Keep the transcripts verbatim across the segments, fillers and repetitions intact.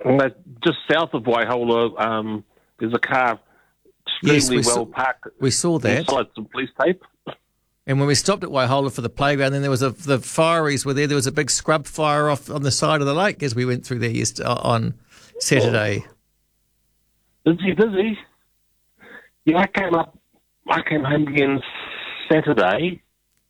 And that- just south of Waihola, um, there's a car Yes, extremely we well saw- parked. We saw that. Inside some police tape. And when we stopped at Waihola for the playground, then there was a, the fireys were there. There was a big scrub fire off on the side of the lake as we went through there yesterday, on Saturday. Busy, busy. Yeah, I came up. I came home again Saturday,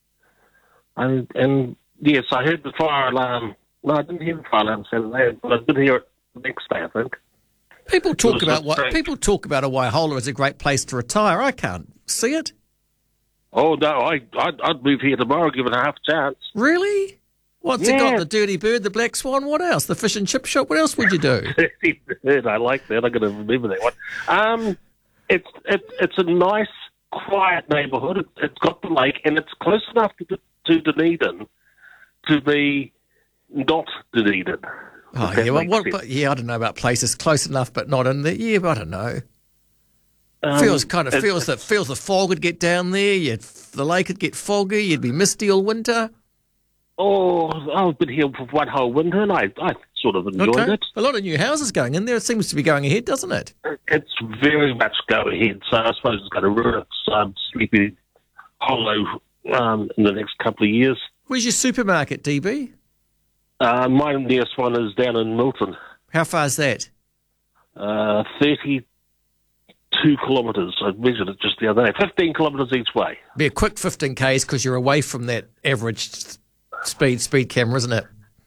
and, and yes, I heard the fire alarm. No, I didn't hear the fire alarm Saturday, but I did hear it the next day, I think. People talk was about a what strange- people talk about a Waihola as a great place to retire. I can't see it. Oh no, I I'd, I'd move here tomorrow, given half a chance. Really? What's it Yeah. got? The Dirty Bird, the Black Swan. What else? The fish and chip shop. What else would you do? I like that. I'm going to remember that one. Um, it's it, it's a nice, quiet neighbourhood. It, it's got the lake, and it's close enough to to Dunedin to be not Dunedin. Oh if that yeah, well, makes what? sense. But yeah, I don't know about places close enough, but not in the. Yeah, but I don't know. Um, Feels kind of it- feels that feels the fog would get down there. You'd, the lake would get foggy. You'd be misty all winter. Oh, I've been here for one whole winter, and I I sort of enjoyed Okay, it. a lot of new houses going in there. It seems to be going ahead, doesn't it? It's very much go ahead, so I suppose it's going to ruin its um, Sleepy Hollow um, in the next couple of years. Where's your supermarket, D B? Uh, my nearest one is down in Milton, How far's that? uh, thirty-two kilometres. I measured it just the other day. fifteen kilometres each way. Be a quick fifteen k's because you're away from that average s- speed speed camera, isn't it?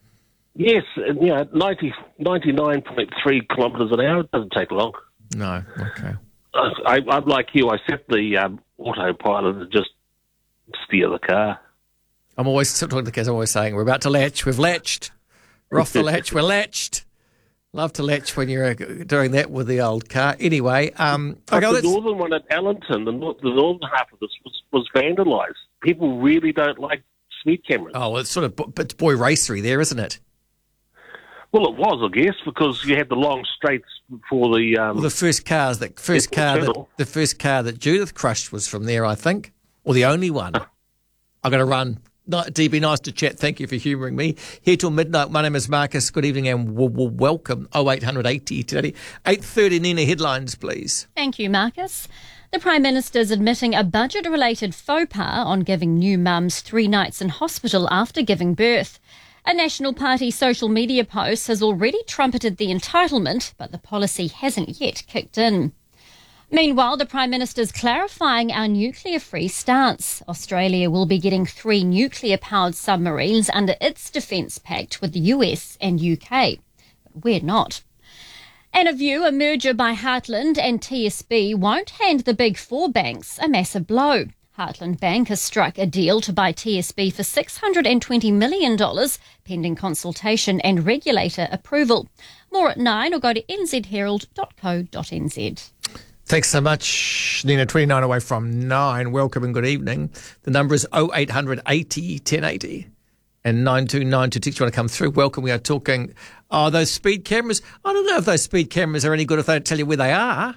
Yes, and, you know, ninety, ninety-nine point three kilometres an hour. It doesn't take long. No. Okay. I, I, I'm like you. I set the um, autopilot and just steer the car. I'm always talking to the kids. I'm always saying we're about to latch. We've latched. We're off the latch. We're latched. Love to latch when you're uh, doing that with the old car. Anyway, um, But okay, the let's, northern one at Allenton, the, nor- the northern half of this was, was vandalised. People really don't like speed cameras. oh, well, it's sort of bo- it's boy racery there, isn't it? Well, it was, I guess, because you had the long straights for the... Um, Well, the first cars, that first Yeah, car that Channel. the first car that Judith crushed was from there, I think, or the only one. I'm going to run. Ni- D B, nice to chat. Thank you for humouring me. Here till midnight. My name is Marcus. Good evening and w- w- welcome. oh eight hundred eighty today. eight thirty, Nina, headlines, please. Thank you, Marcus. The Prime Minister's admitting a budget-related faux pas on giving new mums three nights in hospital after giving birth. A National Party social media post has already trumpeted the entitlement, but the policy hasn't yet kicked in. Meanwhile, the Prime Minister's clarifying our nuclear-free stance. Australia will be getting three nuclear-powered submarines under its defence pact with the U S and U K. But we're not. And a view, a merger by Heartland and T S B won't hand the big four banks a massive blow. Heartland Bank has struck a deal to buy T S B for six hundred twenty million dollars, pending consultation and regulator approval. More at nine, or go to n z herald dot co dot n z. Thanks so much, Nina. twenty-nine away from nine. Welcome and good evening. The number is oh eight hundred eighty ten eighty and nine two nine two six. You want to come through? Welcome. We are talking, oh, those speed cameras. I don't know if those speed cameras are any good if they don't tell you where they are.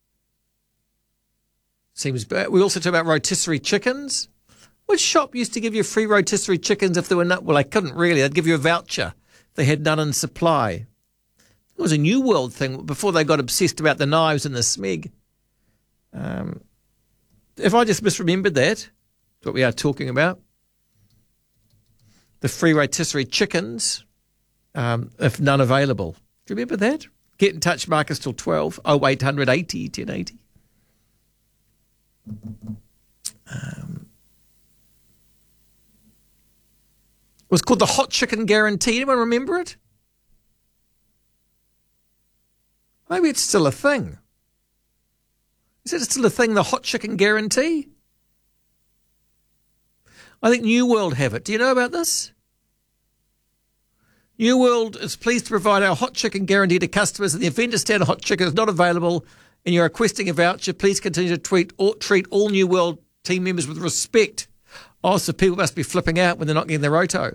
Seems bad. We also talk about rotisserie chickens. Which shop used to give you free rotisserie chickens if there were none? Well, they couldn't really. They'd give you a voucher if they had none in supply. It was a New World thing before they got obsessed about the knives and the smeg. Um, if I just misremembered that, that's what we are talking about. The free rotisserie chickens, um, if none available. Do you remember that? Get in touch, Marcus, till twelve, oh eight hundred eighty ten eighty. Um, it was called the Hot Chicken Guarantee. Anyone remember it? Maybe it's still a thing. Is it still a thing, the Hot Chicken Guarantee? I think New World have it. Do you know about this? New World is pleased to provide our Hot Chicken Guarantee to customers in the event a standard hot chicken is not available and you're requesting a voucher. Please continue to treat all, treat all New World team members with respect. Oh, so people must be flipping out when they're not getting their roto.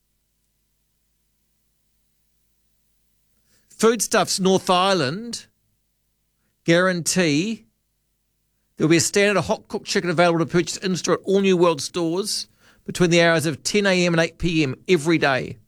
Foodstuffs North Island guarantee there will be a standard hot cooked chicken available to purchase in-store at all New World stores between the hours of ten a.m. and eight p.m. every day.